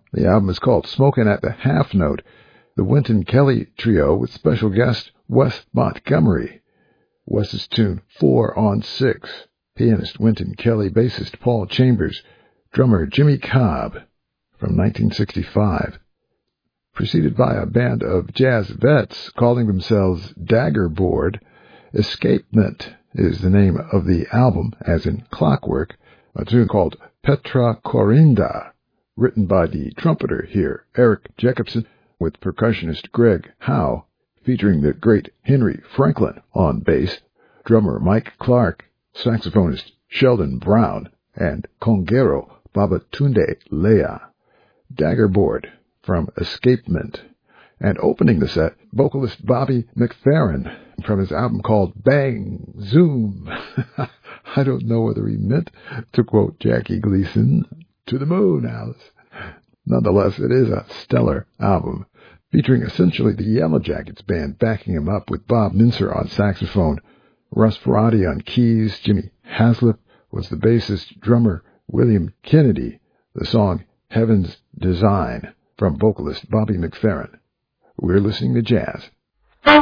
The album is called Smokin' at the Half Note. The Wynton Kelly Trio with special guest Wes Montgomery. Wes's tune 4 on 6. Pianist Wynton Kelly, bassist Paul Chambers, drummer Jimmy Cobb from 1965. Preceded by a band of jazz vets calling themselves Daggerboard. Escapement is the name of the album, as in Clockwork, a tune called Petra Corinda, written by the trumpeter here, Eric Jacobson, with percussionist Greg Howe, featuring the great Henry Franklin on bass, drummer Mike Clark, saxophonist Sheldon Brown, and conguero Babatunde Lea. Daggerboard from Escapement. And opening the set, vocalist Bobby McFerrin from his album called Bang Zoom. I don't know whether he meant to quote Jackie Gleason, "To the moon, Alice." Nonetheless, it is a stellar album, featuring essentially the Yellow Jackets band backing him up with Bob Mincer on saxophone, Russ Ferrati on keys, Jimmy Haslip was the bassist, drummer William Kennedy, the song Heaven's Design from vocalist Bobby McFerrin. We're listening to jazz